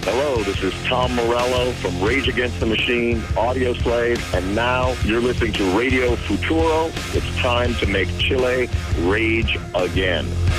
Hello, this is Tom Morello from Rage Against the Machine, Audio Slave, and now you're listening to Radio Futuro. It's time to make Chile rage again.